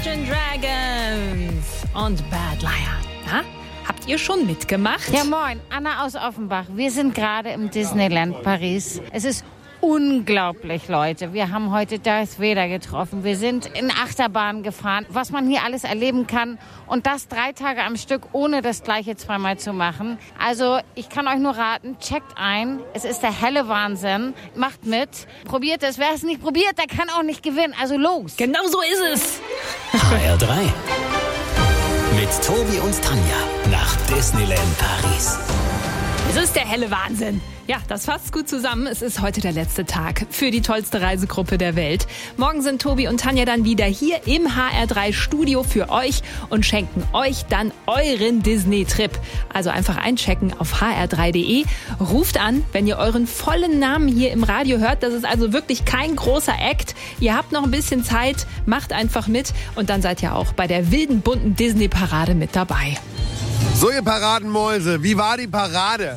Dragons und Bad Liar. Ha? Habt ihr schon mitgemacht? Ja, moin. Anna aus Offenbach. Wir sind gerade im Disneyland Paris. Es ist unglaublich, Leute. Wir haben heute Darth Vader getroffen. Wir sind in Achterbahn gefahren, was man hier alles erleben kann. Und das 3 Tage am Stück, ohne das Gleiche zweimal zu machen. Also, ich kann euch nur raten, checkt ein. Es ist der helle Wahnsinn. Macht mit. Probiert es. Wer es nicht probiert, der kann auch nicht gewinnen. Also los. Genau so ist es. HR3. Mit Tobi und Tanja nach Disneyland Paris. Es ist der helle Wahnsinn. Ja, das fasst gut zusammen. Es ist heute der letzte Tag für die tollste Reisegruppe der Welt. Morgen sind Tobi und Tanja dann wieder hier im HR3-Studio für euch und schenken euch dann euren Disney-Trip. Also einfach einchecken auf hr3.de. Ruft an, wenn ihr euren vollen Namen hier im Radio hört. Das ist also wirklich kein großer Act. Ihr habt noch ein bisschen Zeit, macht einfach mit und dann seid ihr auch bei der wilden, bunten Disney-Parade mit dabei. So, ihr Paradenmäuse, wie war die Parade?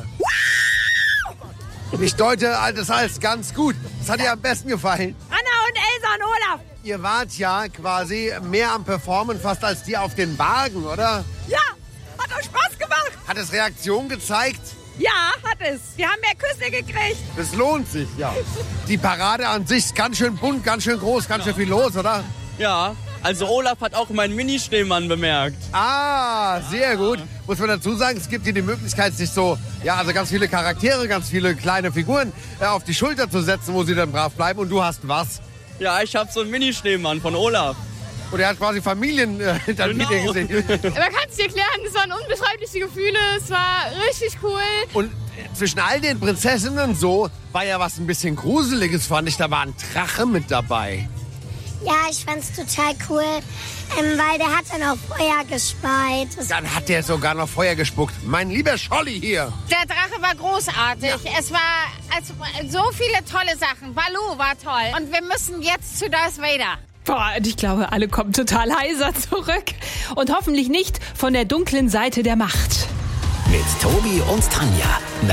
Ich deute das alles ganz gut. Was hat dir am besten gefallen? Anna und Elsa und Olaf. Ihr wart ja quasi mehr am Performen fast als die auf den Wagen, oder? Ja, hat auch Spaß gemacht. Hat es Reaktion gezeigt? Ja, hat es. Wir haben mehr Küsse gekriegt. Das lohnt sich, ja. Die Parade an sich ist ganz schön bunt, ganz schön groß, ganz schön viel los, oder? Ja, also Olaf hat auch meinen Mini-Schneemann bemerkt. Ah, sehr gut. Muss man dazu sagen, es gibt hier die Möglichkeit, sich so, ja, also ganz viele Charaktere, ganz viele kleine Figuren auf die Schulter zu setzen, wo sie dann brav bleiben. Und du hast was? Ja, ich habe so einen Mini-Schneemann von Olaf. Und er hat quasi Familien dann mit dir gesehen. Man kann es dir erklären, es waren unbeschreibliche Gefühle, es war richtig cool. Und zwischen all den Prinzessinnen so war ja was ein bisschen Gruseliges, fand ich. Da war ein Drache mit dabei. Ja, ich fand's total cool, weil der hat dann auch Feuer gespeit. Dann hat der sogar noch Feuer gespuckt. Mein lieber Scholli hier. Der Drache war großartig. Ja. Es war so viele tolle Sachen. Baloo war toll. Und wir müssen jetzt zu Darth Vader. Boah, ich glaube, alle kommen total heiser zurück. Und hoffentlich nicht von der dunklen Seite der Macht. Mit Tobi und Tanja.